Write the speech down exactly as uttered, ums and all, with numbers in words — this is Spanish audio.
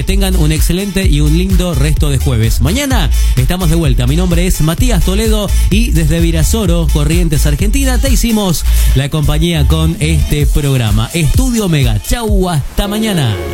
Que tengan un excelente y un lindo resto de jueves. Mañana estamos de vuelta. Mi nombre es Matías Toledo y desde Virasoro, Corrientes, Argentina, te hicimos la compañía con este programa. Estudio Omega. Chau, hasta mañana.